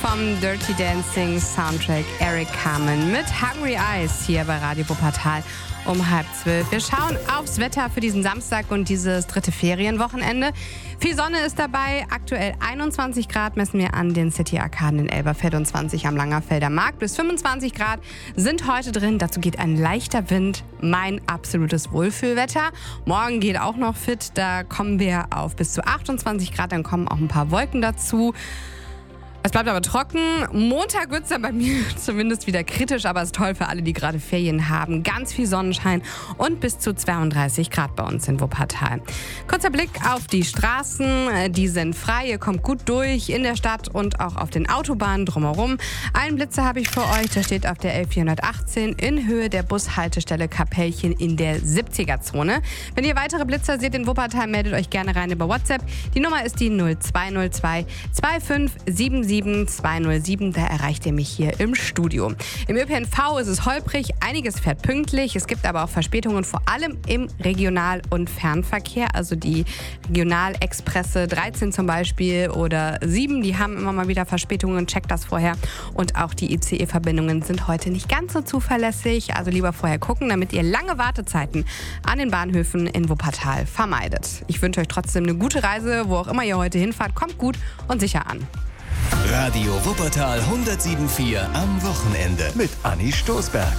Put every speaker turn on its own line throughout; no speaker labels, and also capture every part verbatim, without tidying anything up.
vom Dirty Dancing Soundtrack Eric Carmen mit Hungry Eyes hier bei Radio Wuppertal um halb zwölf. Wir schauen aufs Wetter für diesen Samstag und dieses dritte Ferienwochenende. Viel Sonne ist dabei. Aktuell einundzwanzig Grad messen wir an den City-Arkaden in Elberfeld und zwanzig am Langerfelder Markt. Bis fünfundzwanzig Grad sind heute drin. Dazu geht ein leichter Wind. Mein absolutes Wohlfühlwetter. Morgen geht auch noch fit. Da kommen wir auf bis zu achtundzwanzig Grad. Dann kommen auch ein paar Wolken dazu. Es bleibt aber trocken. Montag wird es dann bei mir zumindest wieder kritisch, aber es ist toll für alle, die gerade Ferien haben. Ganz viel Sonnenschein und bis zu zweiunddreißig Grad bei uns in Wuppertal. Kurzer Blick auf die Straßen. Die sind frei. Ihr kommt gut durch in der Stadt und auch auf den Autobahnen drumherum. Einen Blitzer habe ich für euch. Der steht auf der L vierhundertachtzehn in Höhe der Bushaltestelle Kapellchen in der siebziger-Zone. Wenn ihr weitere Blitzer seht in Wuppertal, meldet euch gerne rein über WhatsApp. Die Nummer ist die null zwei null zwei zwei fünf sieben sieben zwei null sieben, da erreicht ihr mich hier im Studio. Im Ö P N V ist es holprig, einiges fährt pünktlich, es gibt aber auch Verspätungen, vor allem im Regional- und Fernverkehr, also die Regionalexpresse dreizehn zum Beispiel oder sieben, die haben immer mal wieder Verspätungen, checkt das vorher, und auch die I C E-Verbindungen sind heute nicht ganz so zuverlässig, also lieber vorher gucken, damit ihr lange Wartezeiten an den Bahnhöfen in Wuppertal vermeidet. Ich wünsche euch trotzdem eine gute Reise, wo auch immer ihr heute hinfahrt, kommt gut und sicher an.
Radio Wuppertal hundertsieben Komma vier am Wochenende mit Anni Stoßberg.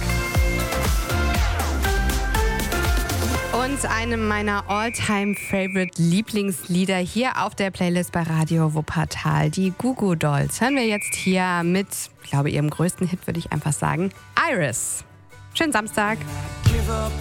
Und einem meiner All-Time-Favorite-Lieblingslieder hier auf der Playlist bei Radio Wuppertal, die Goo Goo Dolls. Hören wir jetzt hier mit, ich glaube, ihrem größten Hit, würde ich einfach sagen, Iris. Schönen Samstag.
Give up